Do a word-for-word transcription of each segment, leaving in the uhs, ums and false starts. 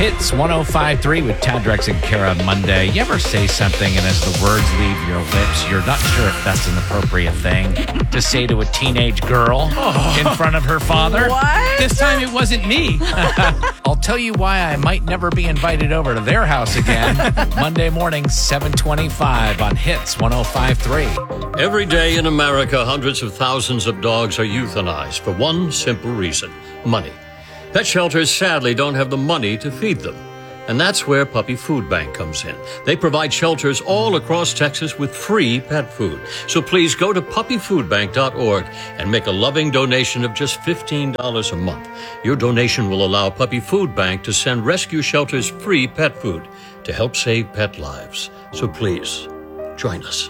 Hits one oh five point three with Tad Drex and Kara Monday. You ever say something and as the words leave your lips, you're not sure if that's an appropriate thing to say to a teenage girl oh. in front of her father? What? This time it wasn't me. I'll tell you why I might never be invited over to their house again. Monday morning, seven twenty-five on Hits one oh five point three. Every day in America, hundreds of thousands of dogs are euthanized for one simple reason: money. Pet shelters sadly don't have the money to feed them. And that's where Puppy Food Bank comes in. They provide shelters all across Texas with free pet food. So please go to puppy food bank dot org and make a loving donation of just fifteen dollars a month. Your donation will allow Puppy Food Bank to send rescue shelters free pet food to help save pet lives. So please, join us.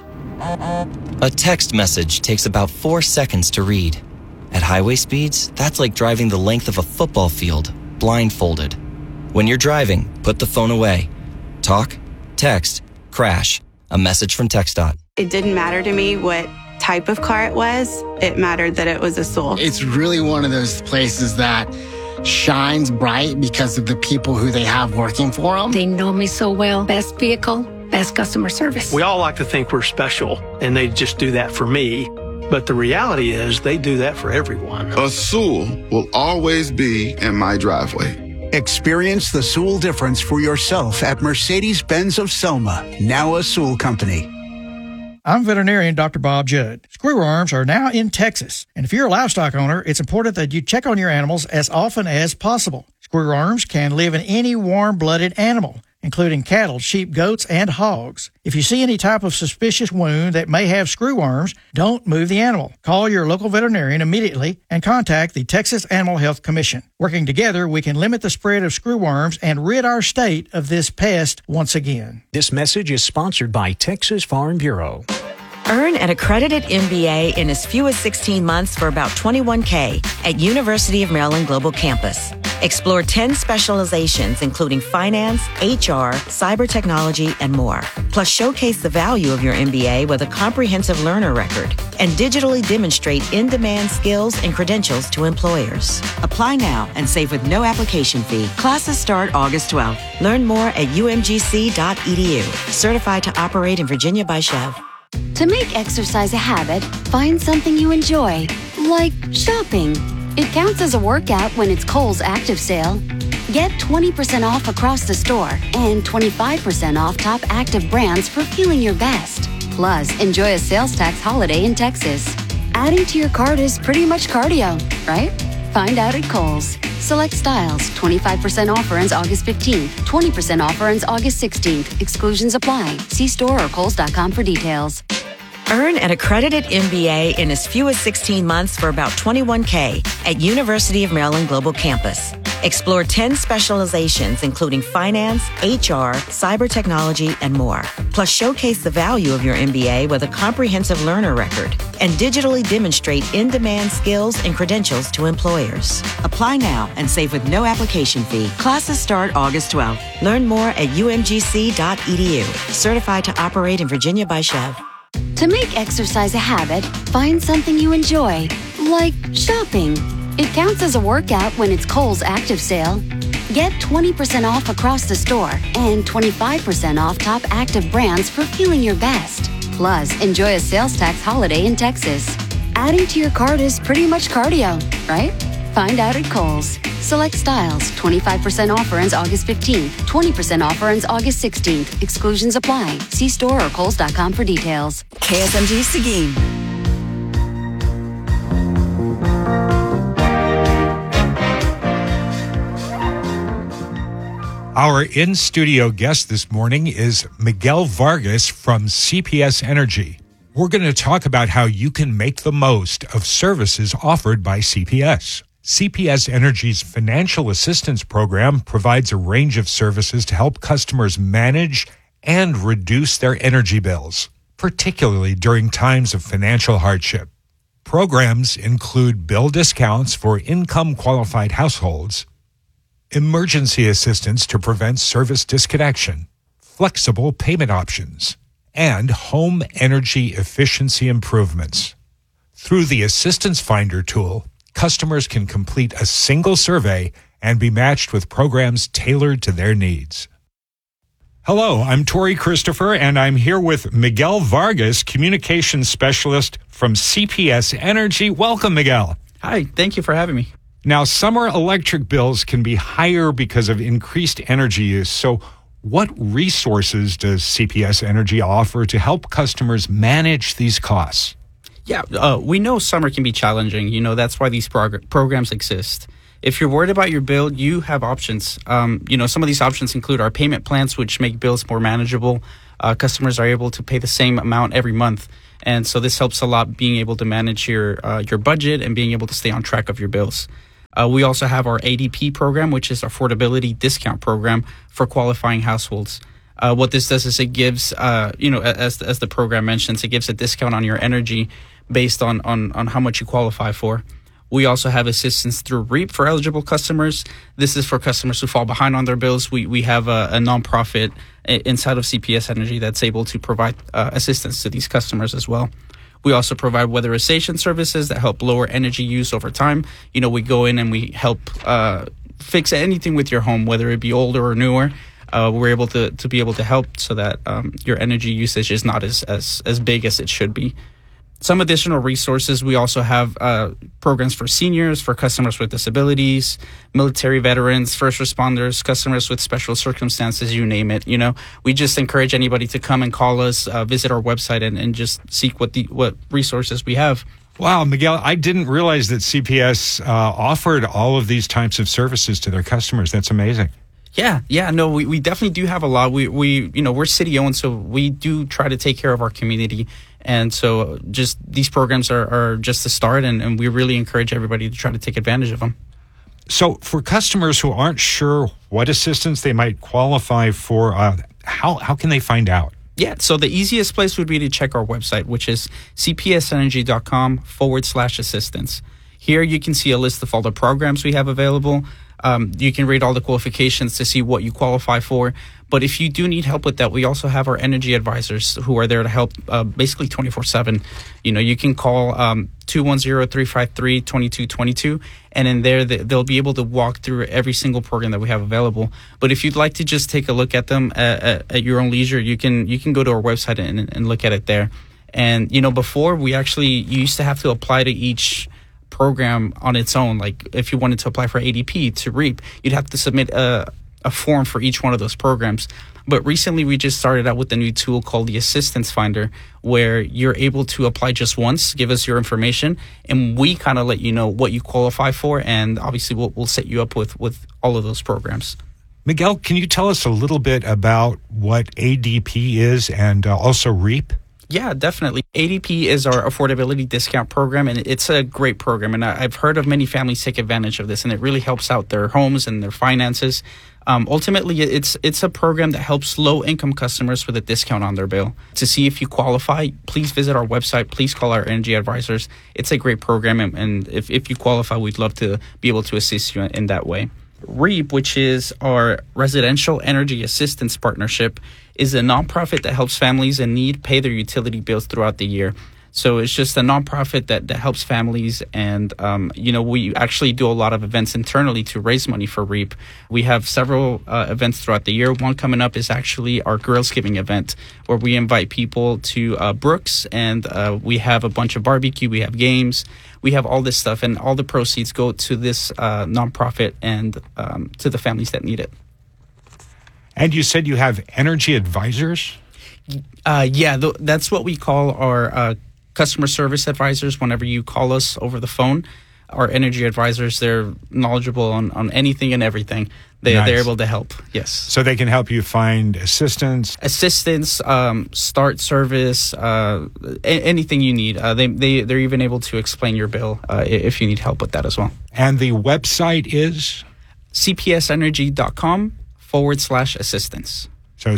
A text message takes about four seconds to read. At highway speeds, that's like driving the length of a football field, blindfolded. When you're driving, put the phone away. Talk, text, crash. A message from TxDOT. It didn't matter to me what type of car it was. It mattered that it was a Sewell. It's really one of those places that shines bright because of the people who they have working for them. They know me so well. Best vehicle, best customer service. We all like to think we're special, and they just do that for me. But the reality is they do that for everyone. A Sewell will always be in my driveway. Experience the Sewell difference for yourself at Mercedes-Benz of Selma, now a Sewell company. I'm veterinarian Doctor Bob Judd. Screwworms are now in Texas, and if you're a livestock owner, it's important that you check on your animals as often as possible. Screwworms can live in any warm-blooded animal, including cattle, sheep, goats, and hogs. If you see any type of suspicious wound that may have screwworms, don't move the animal. Call your local veterinarian immediately and contact the Texas Animal Health Commission. Working together, we can limit the spread of screwworms and rid our state of this pest once again. This message is sponsored by Texas Farm Bureau. Earn an accredited M B A in as few as sixteen months for about twenty-one thousand dollars at University of Maryland Global Campus. Explore ten specializations, including finance, H R, cyber technology, and more. Plus, showcase the value of your M B A with a comprehensive learner record and digitally demonstrate in-demand skills and credentials to employers. Apply now and save with no application fee. Classes start August twelfth. Learn more at u m g c dot e d u. Certified to operate in Virginia by Chev. To make exercise a habit, find something you enjoy, like shopping. It counts as a workout when it's Kohl's Active Sale. Get twenty percent off across the store and twenty-five percent off top active brands for feeling your best. Plus, enjoy a sales tax holiday in Texas. Adding to your cart is pretty much cardio, right? Find out at Kohl's. Select styles. twenty-five percent offer ends August fifteenth. twenty percent offer ends August sixteenth. Exclusions apply. See store or kohls dot com for details. Earn an accredited M B A in as few as sixteen months for about twenty-one thousand dollars at University of Maryland Global Campus. Explore ten specializations, including finance, H R, cyber technology, and more. Plus, showcase the value of your M B A with a comprehensive learner record and digitally demonstrate in-demand skills and credentials to employers. Apply now and save with no application fee. Classes start August twelfth. Learn more at u m g c dot e d u. Certified to operate in Virginia by Chev. To make exercise a habit, find something you enjoy, like shopping. It counts as a workout when it's Kohl's Active Sale. Get twenty percent off across the store and twenty-five percent off top active brands for feeling your best. Plus, enjoy a sales tax holiday in Texas. Adding to your cart is pretty much cardio, right? Find out at Kohl's. Select styles. twenty-five percent offer ends August fifteenth. twenty percent offer ends August sixteenth. Exclusions apply. See store or kohls dot com for details. K S M G Seguin. Our in-studio guest this morning is Miguel Vargas from C P S Energy. We're going to talk about how you can make the most of services offered by C P S. C P S Energy's Financial Assistance Program provides a range of services to help customers manage and reduce their energy bills, particularly during times of financial hardship. Programs include bill discounts for income-qualified households, emergency assistance to prevent service disconnection, flexible payment options, and home energy efficiency improvements. Through the Assistance Finder tool, customers can complete a single survey and be matched with programs tailored to their needs. Hello, I'm Tori Christopher, and I'm here with Miguel Vargas, Communications Specialist from C P S Energy. Welcome, Miguel. Hi, thank you for having me. Now, summer electric bills can be higher because of increased energy use. So what resources does C P S Energy offer to help customers manage these costs? Yeah, uh, we know summer can be challenging. You know, that's why these prog- programs exist. If you're worried about your bill, you have options. Um, you know, some of these options include our payment plans, which make bills more manageable. Uh, customers are able to pay the same amount every month. And so this helps a lot being able to manage your uh, your budget and being able to stay on track of your bills. Uh, we also have our A D P program, which is Affordability Discount Program for qualifying households. Uh, what this does is it gives, uh, you know, as as the program mentions, it gives a discount on your energy based on, on, on how much you qualify for. We also have assistance through REAP for eligible customers. This is for customers who fall behind on their bills. We we have a, a nonprofit inside of C P S Energy that's able to provide uh, assistance to these customers as well. We also provide weatherization services that help lower energy use over time. You know, we go in and we help uh, fix anything with your home, whether it be older or newer. Uh, we're able to to be able to help so that um, your energy usage is not as, as, as big as it should be. Some additional resources, we also have uh, programs for seniors, for customers with disabilities, military veterans, first responders, customers with special circumstances, you name it. You know, we just encourage anybody to come and call us, uh, visit our website, and, and just seek what the what resources we have. Wow, Miguel, I didn't realize that C P S uh, offered all of these types of services to their customers. That's amazing. Yeah, yeah, no, we, we definitely do have a lot. We, we, you know, we're city owned, so we do try to take care of our community. And so just these programs are, are just the start, and, and we really encourage everybody to try to take advantage of them. So for customers who aren't sure what assistance they might qualify for, uh, how, how can they find out? Yeah, so the easiest place would be to check our website, which is cpsenergy.com forward slash assistance. Here you can see a list of all the programs we have available. Um, you can read all the qualifications to see what you qualify for. But if you do need help with that, we also have our energy advisors who are there to help uh, basically twenty-four seven. You know, you can call um, two one zero, three five three, two two two two, and in there they'll be able to walk through every single program that we have available. But if you'd like to just take a look at them at, at, at your own leisure, you can you can go to our website and, and look at it there. And, you know, before we actually you used to have to apply to each program on its own. Like if you wanted to apply for A D P, to REAP, you'd have to submit a, a form for each one of those programs. But recently we just started out with a new tool called the Assistance Finder, where you're able to apply just once, give us your information, and we kind of let you know what you qualify for, and obviously we'll, we'll set you up with, with all of those programs. Miguel, can you tell us a little bit about what A D P is and uh, also REAP? Yeah, definitely. A D P is our affordability discount program, and it's a great program. And I've heard of many families take advantage of this, and it really helps out their homes and their finances. Um, ultimately, it's it's a program that helps low-income customers with a discount on their bill. To see if you qualify, please visit our website. Please call our energy advisors. It's a great program, and, and if, if you qualify, we'd love to be able to assist you in that way. REAP, which is our Residential Energy Assistance Partnership, is a nonprofit that helps families in need pay their utility bills throughout the year. So it's just a nonprofit that, that helps families. And, um, you know, we actually do a lot of events internally to raise money for REAP. We have several uh, events throughout the year. One coming up is actually our Girlsgiving event, where we invite people to uh, Brooks, and uh, we have a bunch of barbecue, we have games, we have all this stuff, and all the proceeds go to this uh, nonprofit and um, to the families that need it. And you said you have energy advisors? Uh, yeah, th- that's what we call our uh, customer service advisors. Whenever you call us over the phone, our energy advisors, they're knowledgeable on, on anything and everything. They, nice. They're able to help, yes. So they can help you find assistance? Assistance, um, start service, uh, a- anything you need. Uh, they, they, they're even able to explain your bill uh, if you need help with that as well. And the website is? cpsenergy.com forward slash assistance. So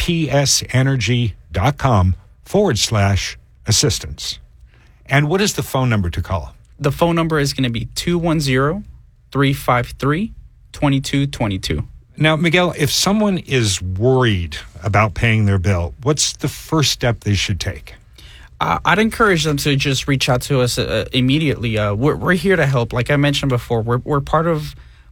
cpsenergy.com forward slash assistance. And what is the phone number to call? The phone number is going to be two one zero, three five three, two two two two. Now, Miguel, if someone is worried about paying their bill, what's the first step they should take? Uh, I'd encourage them to just reach out to us uh, immediately. Uh, we're, we're here to help. Like I mentioned before, we're, we're part of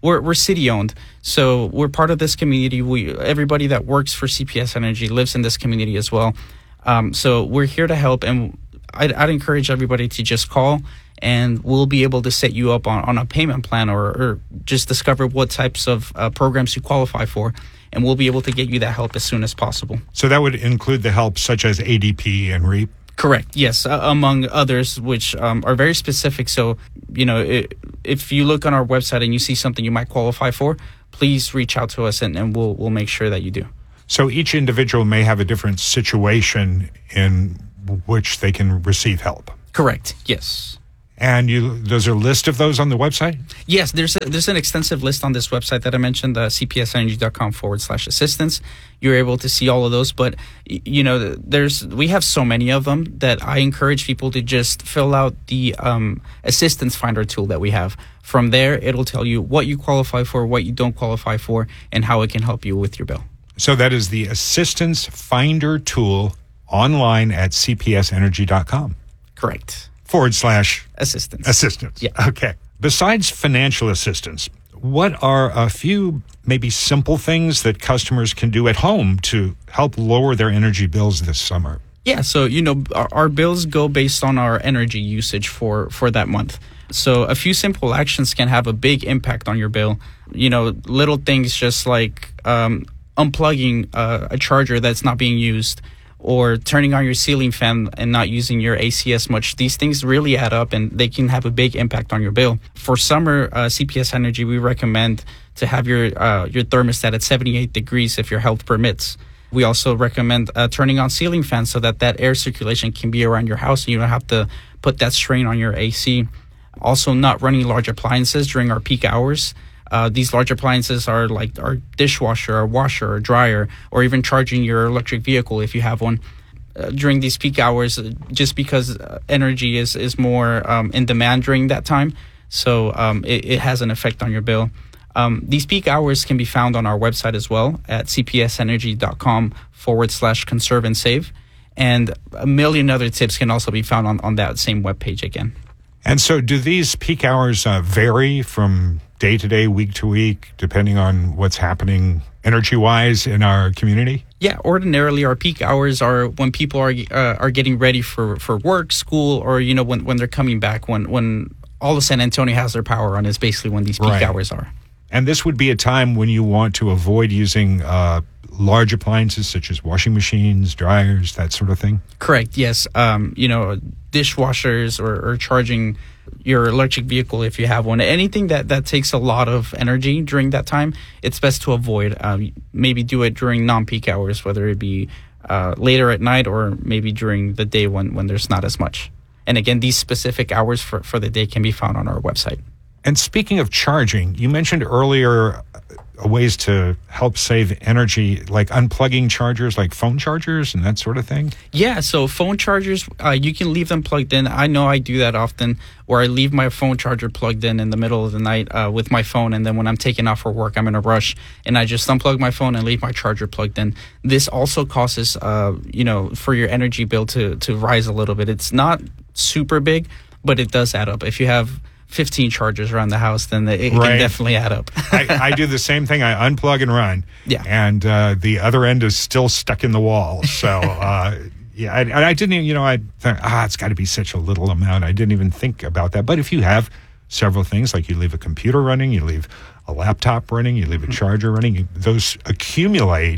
we're we're city owned, so we're part of this community. We everybody that works for C P S Energy lives in this community as well. Um, so we're here to help, and I'd, I'd encourage everybody to just call, and we'll be able to set you up on, on a payment plan, or, or just discover what types of uh, programs you qualify for, and we'll be able to get you that help as soon as possible. So that would include the help such as A D P and REAP? Correct, yes, uh, among others, which um, are very specific. So, you know, it, if you look on our website and you see something you might qualify for, please reach out to us, and, and we'll we'll make sure that you do. So each individual may have a different situation in which they can receive help. Correct, yes. And you, there's a list of those on the website? Yes, there's a, there's an extensive list on this website that I mentioned, uh, cpsenergy.com forward slash assistance. You're able to see all of those, but you know, there's we have so many of them that I encourage people to just fill out the um, assistance finder tool that we have. From there, it'll tell you what you qualify for, what you don't qualify for, and how it can help you with your bill. So that is the assistance finder tool online at c p s energy dot com. Correct. Forward slash assistance. Assistance. Yeah. Okay. Besides financial assistance, what are a few maybe simple things that customers can do at home to help lower their energy bills this summer? Yeah. So, you know, our, our bills go based on our energy usage for, for that month. So a few simple actions can have a big impact on your bill. You know, little things just like um, unplugging uh, a charger that's not being used, or turning on your ceiling fan and not using your A C as much. These things really add up, and they can have a big impact on your bill. For summer, uh, C P S Energy, we recommend to have your uh, your thermostat at seventy-eight degrees if your health permits. We also recommend uh, turning on ceiling fans so that that air circulation can be around your house and you don't have to put that strain on your A C. Also, not running large appliances during our peak hours. Uh, these large appliances are like our dishwasher, our washer, or dryer, or even charging your electric vehicle if you have one. Uh, during these peak hours, uh, just because uh, energy is, is more um, in demand during that time, so um, it, it has an effect on your bill. Um, these peak hours can be found on our website as well at cpsenergy.com forward slash conserve and save. And a million other tips can also be found on, on that same webpage again. And so do these peak hours uh, vary from day to day, week to week, depending on what's happening energy-wise in our community? Yeah, ordinarily our peak hours are when people are uh, are getting ready for, for work, school, or, you know, when, when they're coming back, when, when all of San Antonio has their power on is basically when these peak Right. hours are. And this would be a time when you want to avoid using uh, large appliances such as washing machines, dryers, that sort of thing? Correct, yes. Um, you know, dishwashers or, or charging your electric vehicle if you have one. Anything that, that takes a lot of energy during that time, it's best to avoid. Um, maybe do it during non-peak hours, whether it be uh, later at night or maybe during the day when, when there's not as much. And again, these specific hours for, for the day can be found on our website. And speaking of charging, you mentioned earlier uh, ways to help save energy, like unplugging chargers, like phone chargers and that sort of thing? Yeah, so phone chargers, uh, you can leave them plugged in. I know I do that often, where I leave my phone charger plugged in in the middle of the night uh, with my phone, and then when I'm taking off for work, I'm in a rush, and I just unplug my phone and leave my charger plugged in. This also causes, uh, you know, for your energy bill to, to rise a little bit. It's not super big, but it does add up. If you have fifteen chargers around the house, then it, it Right. can definitely add up. I, I do the same thing. I unplug and run. Yeah. And uh, the other end is still stuck in the wall. So, uh, yeah, I, I didn't even, you know, I thought, ah, it's got to be such a little amount. I didn't even think about that. But if you have several things, like you leave a computer running, you leave a laptop running, you leave a charger running, you, those accumulate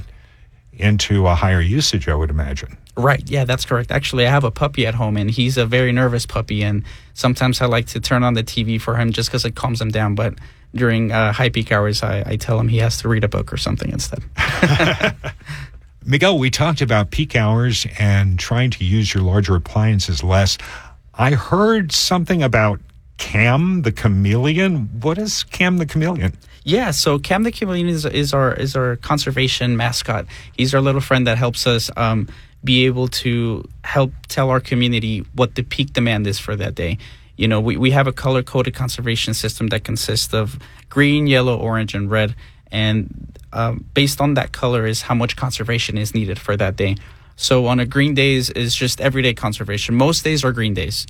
into a higher usage, I would imagine. Right. Yeah, that's correct. Actually, I have a puppy at home, and he's a very nervous puppy. And sometimes I like to turn on the T V for him just because it calms him down. But during uh, high peak hours, I, I tell him he has to read a book or something instead. Miguel, we talked about peak hours and trying to use your larger appliances less. I heard something about Cam the Chameleon. What is Cam the Chameleon? Yeah, so Cam the Chameleon is, is our is our conservation mascot. He's our little friend that helps us um, be able to help tell our community what the peak demand is for that day. You know, we, we have a color-coded conservation system that consists of green, yellow, orange, and red. And um, based on that color is how much conservation is needed for that day. So on a green day is, is just everyday conservation. Most days are green days.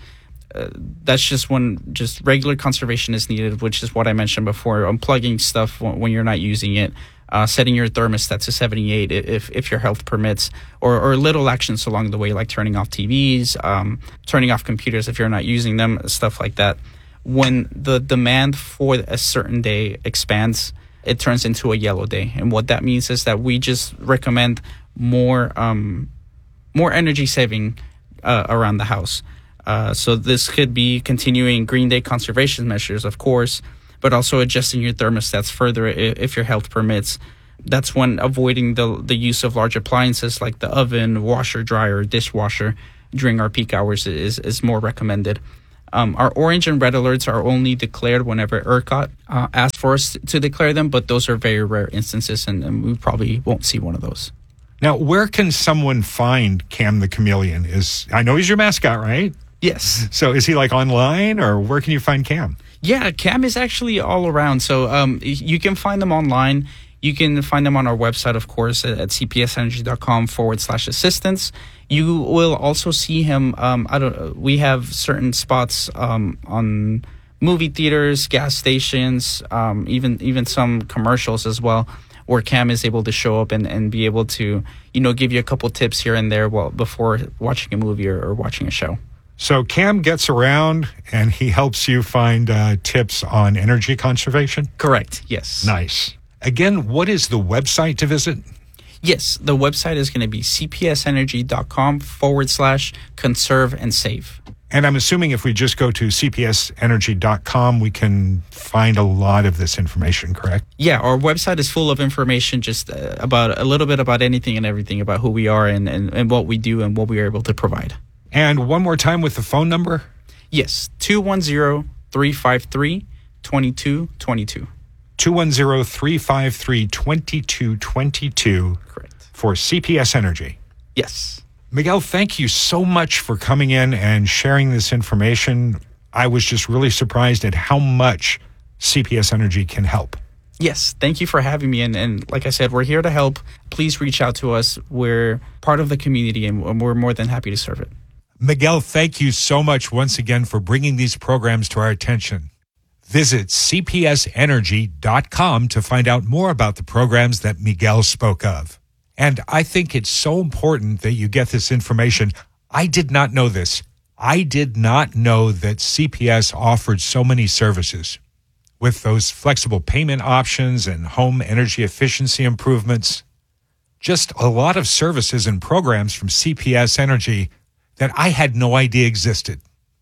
uh, that's just when just regular conservation is needed, which is what I mentioned before. Unplugging stuff when, when you're not using it, uh, setting your thermostat to seventy-eight if if your health permits, or, or little actions along the way like turning off T Vs, um, turning off computers if you're not using them, stuff like that. When the demand for a certain day expands, it turns into a yellow day. And what that means is that we just recommend more um, more energy saving uh, around the house. Uh, so this could be continuing Green Day conservation measures, of course, but also adjusting your thermostats further if, if your health permits. That's when avoiding the the use of large appliances like the oven, washer, dryer, dishwasher during our peak hours is, is more recommended. Um, our orange and red alerts are only declared whenever ERCOT uh, asks for us to declare them, but those are very rare instances, and, and we probably won't see one of those. Now, where can someone find Cam the Chameleon? Is I know he's your mascot, right? Yes. So is he like online, or where can you find Cam? Yeah, Cam is actually all around. So um, you can find them online. You can find them on our website, of course, at, at cpsenergy.com forward slash assistance. You will also see him. Um, I don't. We have certain spots um, on movie theaters, gas stations, um, even even some commercials as well, where Cam is able to show up and, and be able to, you know, give you a couple tips here and there while before watching a movie or, or watching a show. So Cam gets around and he helps you find uh, tips on energy conservation? Correct, yes. Nice. Again, what is the website to visit? Yes, the website is going to be cpsenergy.com forward slash conserve and save. And I'm assuming if we just go to c p s energy dot com, we can find a lot of this information, correct? Yeah, our website is full of information just uh, about a little bit about anything and everything about who we are and, and, and what we do and what we are able to provide. And one more time with the phone number? Yes, two one zero, three five three, two two two two. two one zero, three five three, two two two two. Correct. For C P S Energy. Yes. Miguel, thank you so much for coming in and sharing this information. I was just really surprised at how much C P S Energy can help. Yes, thank you for having me. And, and like I said, we're here to help. Please reach out to us. We're part of the community, and we're more than happy to serve it. Miguel, thank you so much once again for bringing these programs to our attention. Visit c p s energy dot com to find out more about the programs that Miguel spoke of. And I think it's so important that you get this information. I did not know this. I did not know that C P S offered so many services. With those flexible payment options and home energy efficiency improvements. Just a lot of services and programs from C P S Energy that I had no idea existed.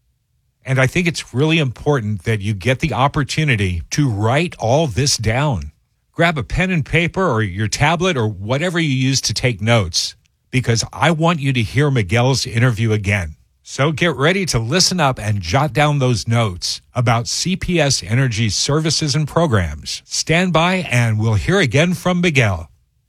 And I think it's really important that you get the opportunity to write all this down. Grab a pen and paper or your tablet or whatever you use to take notes, because I want you to hear Miguel's interview again. So get ready to listen up and jot down those notes about C P S Energy's services and programs. Stand by and we'll hear again from Miguel.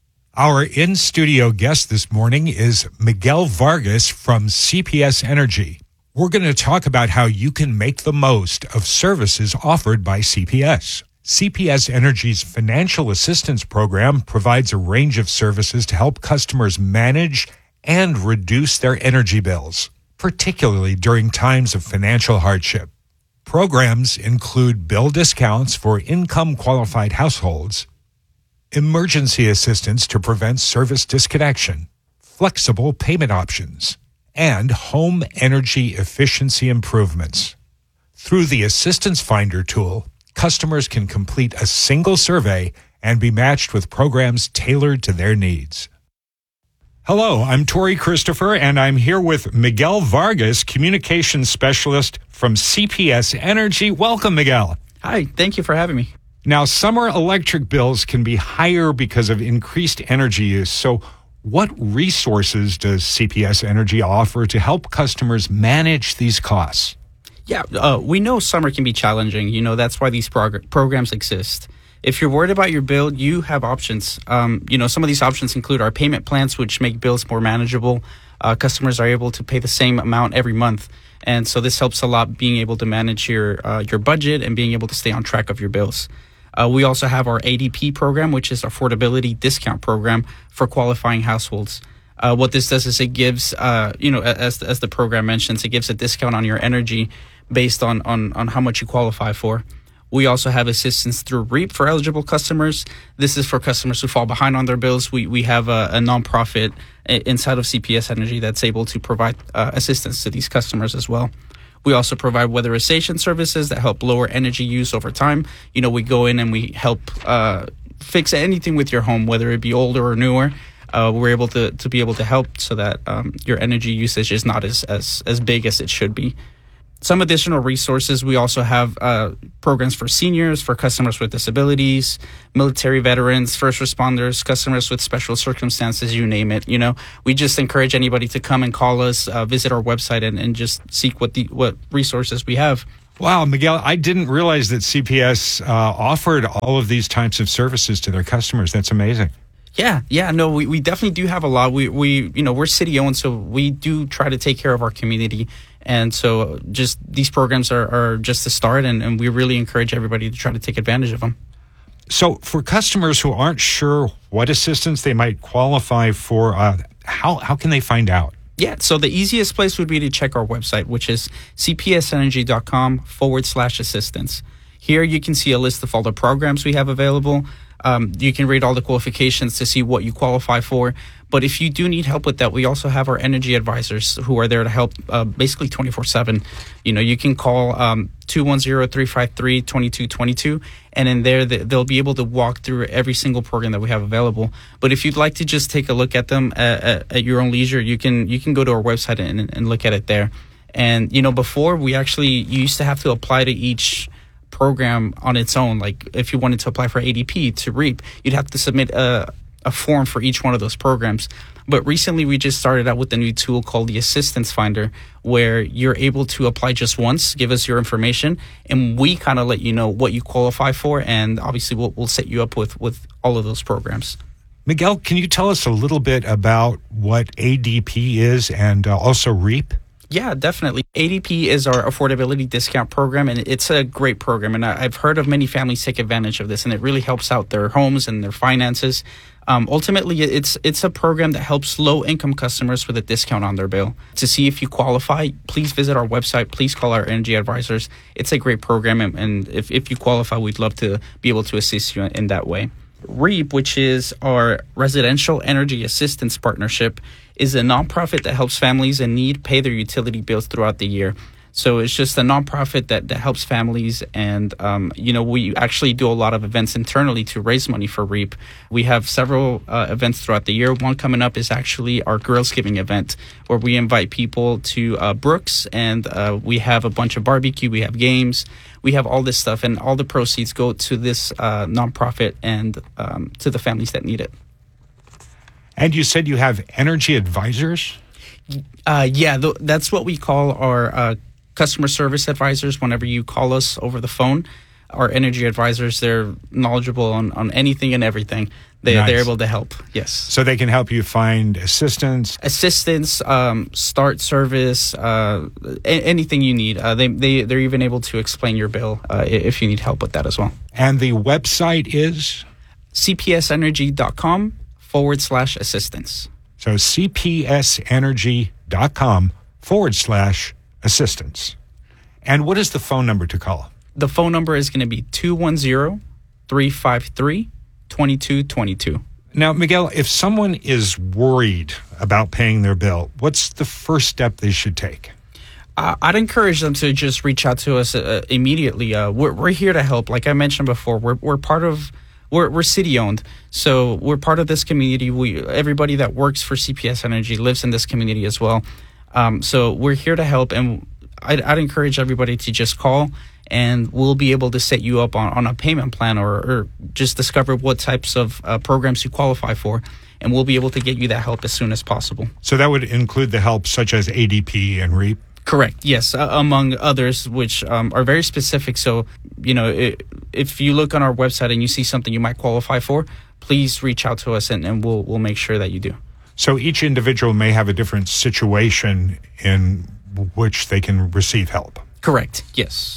Our in-studio guest this morning is Miguel Vargas from C P S Energy. We're going to talk about how you can make the most of services offered by C P S. C P S Energy's financial assistance program provides a range of services to help customers manage and reduce their energy bills, particularly during times of financial hardship. Programs include bill discounts for income-qualified households, emergency assistance to prevent service disconnection, flexible payment options, and home energy efficiency improvements. Through the Assistance Finder tool, customers can complete a single survey and be matched with programs tailored to their needs. Hello, I'm Tori Christopher, and I'm here with Miguel Vargas, Communications Specialist from C P S Energy. Welcome, Miguel. Hi, thank you for having me. Now, summer electric bills can be higher because of increased energy use. So what resources does C P S Energy offer to help customers manage these costs? Yeah, uh, we know summer can be challenging. You know, that's why these prog- programs exist. If you're worried about your bill, you have options. Um, you know, some of these options include our payment plans, which make bills more manageable. Uh, customers are able to pay the same amount every month. And so this helps a lot being able to manage your uh, your budget and being able to stay on track of your bills. Uh, we also have our A D P program, which is Affordability Discount Program for qualifying households. Uh, what this does is it gives, uh, you know, as as the program mentions, it gives a discount on your energy based on, on, on how much you qualify for. We also have assistance through REAP for eligible customers. This is for customers who fall behind on their bills. We we have a, a nonprofit inside of C P S Energy that's able to provide uh, assistance to these customers as well. We also provide weatherization services that help lower energy use over time. You know, we go in and we help uh, fix anything with your home, whether it be older or newer. Uh, we're able to, to be able to help so that um, your energy usage is not as, as, as big as it should be. Some additional resources, we also have uh, programs for seniors, for customers with disabilities, military veterans, first responders, customers with special circumstances, you name it. You know, we just encourage anybody to come and call us, uh, visit our website, and, and just seek what the what resources we have. Wow, Miguel, I didn't realize that C P S uh, offered all of these types of services to their customers. That's amazing. Yeah, yeah, no, we, we definitely do have a lot. We, we, you know, we're city owned, so we do try to take care of our community. And so just these programs are, are just a start, and, and we really encourage everybody to try to take advantage of them. So for customers who aren't sure what assistance they might qualify for, uh, how, how can they find out? Yeah, so the easiest place would be to check our website, which is cpsenergy.com forward slash assistance. Here you can see a list of all the programs we have available. Um, you can read all the qualifications to see what you qualify for. But if you do need help with that, we also have our energy advisors who are there to help uh, basically twenty-four seven. You know, you can call um, two one zero, three five three, two two two two, and in there they'll be able to walk through every single program that we have available. But if you'd like to just take a look at them at, at, at your own leisure, you can you can go to our website and, and look at it there. And, you know, before we actually you used to have to apply to each program on its own. Like if you wanted to apply for A D P, to REAP, you'd have to submit a, a form for each one of those programs. But recently we just started out with a new tool called the Assistance Finder, where you're able to apply just once, give us your information, and we kind of let you know what you qualify for, and obviously we'll, we'll set you up with, with all of those programs. Miguel, can you tell us a little bit about what A D P is and uh, also REAP? Yeah, definitely. A D P is our affordability discount program, and it's a great program. And I've heard of many families take advantage of this, and it really helps out their homes and their finances. Um, ultimately, it's it's a program that helps low-income customers with a discount on their bill. To see if you qualify, please visit our website. Please call our energy advisors. It's a great program, and, and if, if you qualify, we'd love to be able to assist you in, in that way. REAP, which is our Residential Energy Assistance Partnership, is a nonprofit that helps families in need pay their utility bills throughout the year. So it's just a nonprofit that, that helps families. And, um, you know, we actually do a lot of events internally to raise money for REAP. We have several uh, events throughout the year. One coming up is actually our Girls Giving event, where we invite people to uh, Brooks, and uh, we have a bunch of barbecue, we have games, we have all this stuff, and all the proceeds go to this uh, nonprofit and um, to the families that need it. And you said you have energy advisors? Uh, yeah, th- that's what we call our uh, customer service advisors. Whenever you call us over the phone, our energy advisors, they're knowledgeable on, on anything and everything. They, nice. They're able to help, yes. So they can help you find assistance? Assistance, um, start service, uh, a- anything you need. Uh, they, they, they're even able to explain your bill uh, if you need help with that as well. And the website is? cpsenergy.com forward slash assistance. So cpsenergy.com forward slash assistance. And what is the phone number to call? The phone number is going to be two one zero, three five three, two two two two. Now, Miguel, if someone is worried about paying their bill, what's the first step they should take? Uh, I'd encourage them to just reach out to us uh, immediately. Uh, we're, we're here to help. Like I mentioned before, we're we're part of we're we're city owned, so we're part of this community. We everybody that works for C P S Energy lives in this community as well. Um, so we're here to help, and I'd, I'd encourage everybody to just call, and we'll be able to set you up on, on a payment plan, or, or just discover what types of uh, programs you qualify for, and we'll be able to get you that help as soon as possible. So that would include the help such as A D P and REAP? Correct, yes, uh, among others, which um, are very specific. So, you know, it, if you look on our website and you see something you might qualify for, please reach out to us, and, and we'll we'll make sure that you do. So each individual may have a different situation in which they can receive help. Correct, yes.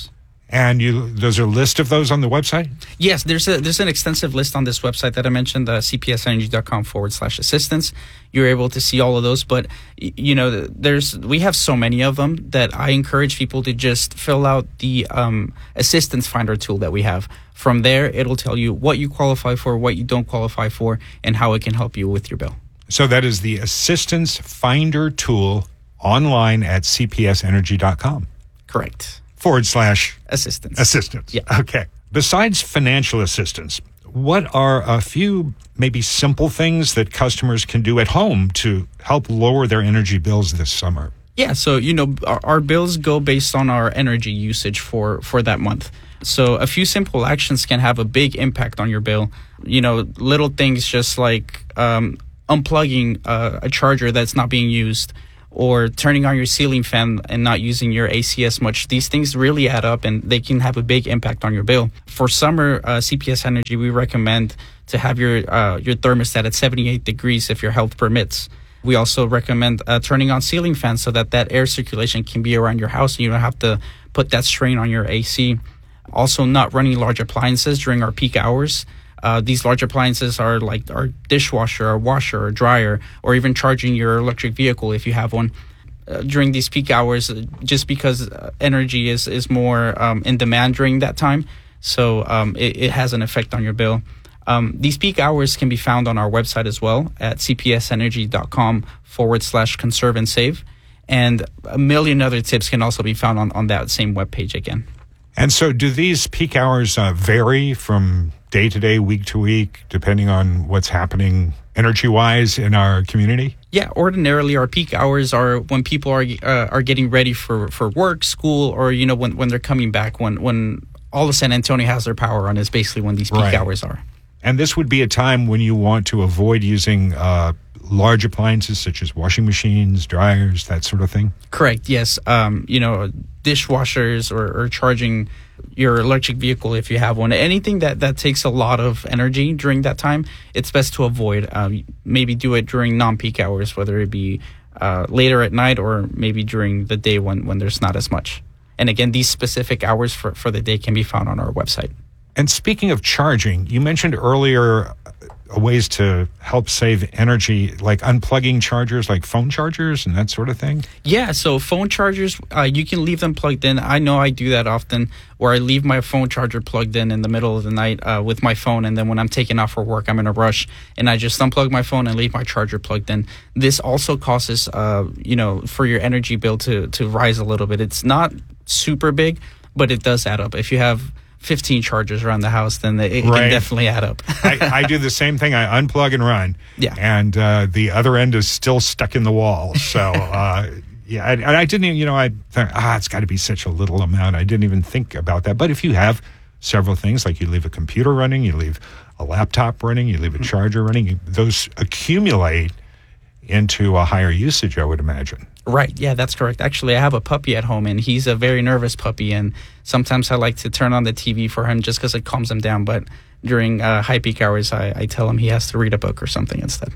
And you, there's a list of those on the website? Yes, there's a there's an extensive list on this website that I mentioned, uh, cpsenergy.com forward slash assistance. You're able to see all of those, but you know, there's we have so many of them that I encourage people to just fill out the um, assistance finder tool that we have. From there, it'll tell you what you qualify for, what you don't qualify for, and how it can help you with your bill. So that is the assistance finder tool online at c p s energy dot com. Correct. Forward slash assistance. Assistance. Yeah. Okay. Besides financial assistance, what are a few maybe simple things that customers can do at home to help lower their energy bills this summer? Yeah. So, you know, our, our bills go based on our energy usage for, for that month. So a few simple actions can have a big impact on your bill. You know, little things just like um, unplugging uh, a charger that's not being used, or turning on your ceiling fan and not using your A C as much. These things really add up, and they can have a big impact on your bill. For summer, uh, C P S Energy, we recommend to have your uh, your thermostat at seventy-eight degrees if your health permits. We also recommend uh, turning on ceiling fans so that that air circulation can be around your house and you don't have to put that strain on your A C. Also, not running large appliances during our peak hours. Uh, these large appliances are like our dishwasher, our washer, or dryer, or even charging your electric vehicle if you have one. Uh, during these peak hours, just because uh, energy is, is more um, in demand during that time, so um, it, it has an effect on your bill. Um, these peak hours can be found on our website as well at cpsenergy.com forward slash conserve and save. And a million other tips can also be found on, on that same webpage again. And so do these peak hours uh, vary from day to day, week to week, depending on what's happening energy-wise in our community? Yeah, ordinarily our peak hours are when people are uh, are getting ready for, for work, school, or, you know, when, when they're coming back, when, when all of San Antonio has their power on is basically when these peak Right. hours are. And this would be a time when you want to avoid using uh, large appliances such as washing machines, dryers, that sort of thing? Correct, yes. Um, you know, dishwashers or, or charging your electric vehicle if you have one. Anything that, that takes a lot of energy during that time, it's best to avoid. Um, maybe do it during non-peak hours, whether it be uh, later at night or maybe during the day when, when there's not as much. And again, these specific hours for, for the day can be found on our website. And speaking of charging, you mentioned earlier uh, ways to help save energy, like unplugging chargers, like phone chargers and that sort of thing? Yeah, so phone chargers, uh, you can leave them plugged in. I know I do that often, where I leave my phone charger plugged in in the middle of the night uh, with my phone, and then when I'm taking off for work, I'm in a rush, and I just unplug my phone and leave my charger plugged in. This also causes, uh, you know, for your energy bill to, to rise a little bit. It's not super big, but it does add up. If you have fifteen chargers around the house, then it Right. can definitely add up. I, I do the same thing. I unplug and run. Yeah. And uh, the other end is still stuck in the wall. So, uh, yeah, I, and I didn't even, you know, I thought, ah, it's got to be such a little amount. I didn't even think about that. But if you have several things, like you leave a computer running, you leave a laptop running, you leave a charger running, those accumulate into a higher usage, I would imagine. Right. Yeah, that's correct. Actually, I have a puppy at home, and he's a very nervous puppy. And sometimes I like to turn on the T V for him just because it calms him down. But during uh, high peak hours, I, I tell him he has to read a book or something instead.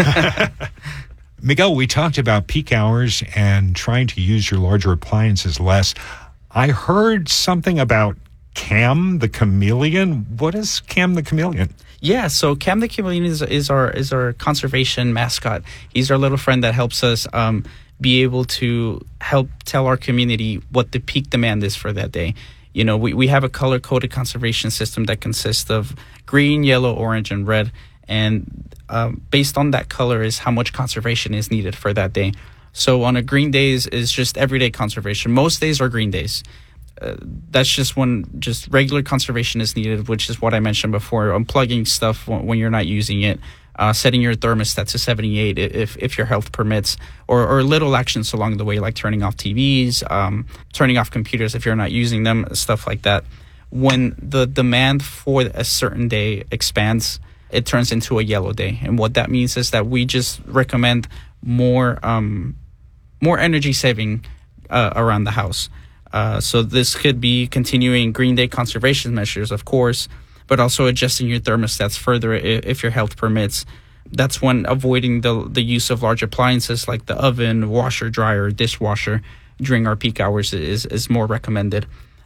Miguel, we talked about peak hours and trying to use your larger appliances less. I heard something about Cam the Chameleon. What is Cam the Chameleon? Yeah, so Cam the Chameleon is, is our is our conservation mascot. He's our little friend that helps us um, be able to help tell our community what the peak demand is for that day. You know, we, we have a color-coded conservation system that consists of green, yellow, orange, and red. And um, based on that color is how much conservation is needed for that day. So on a green days is just everyday conservation. Most days are green days. Uh, that's just when just regular conservation is needed, which is what I mentioned before. Unplugging stuff when, when you're not using it, uh, setting your thermostat to seventy-eight if if your health permits, or, or little actions along the way like turning off T Vs, um, turning off computers if you're not using them, stuff like that. When the demand for a certain day expands, it turns into a yellow day. And what that means is that we just recommend more um, more energy saving uh, around the house. Uh, so this could be continuing green day conservation measures, of course, but also adjusting your thermostats further if, if your health permits. That's when avoiding the the use of large appliances like the oven, washer, dryer, dishwasher during our peak hours is, is more recommended.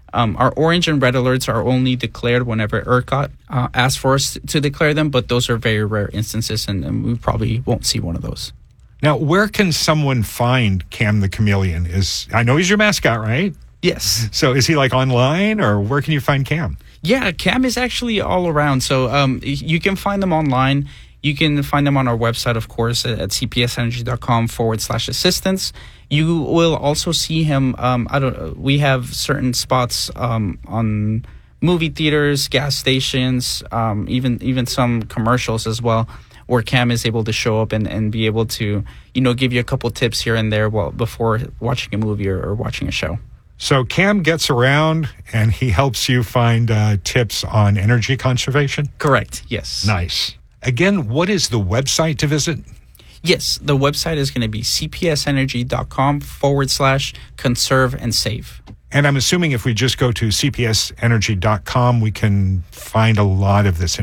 Um, our orange and red alerts are only declared whenever ERCOT uh, asks for us to declare them, but those are very rare instances, and, and we probably won't see one of those. Now, where can someone find Cam the Chameleon? Is I know he's your mascot, right? Yes. So is he like online, or where can you find Cam? Yeah, Cam is actually all around. So um, you can find them online. You can find them on our website, of course, at cpsenergy.com forward slash assistance. You will also see him. Um, I don't. We have certain spots um, on movie theaters, gas stations, um, even even some commercials as well, where Cam is able to show up and, and be able to, you know, give you a couple tips here and there while before watching a movie or, or watching a show. So Cam gets around and he helps you find uh, tips on energy conservation? Correct. Yes. Nice. Again, what is the website to visit? Yes, the website is going to be cpsenergy.com forward slash conserve and save. And I'm assuming if we just go to cpsenergy dot com, we can find a lot of this information.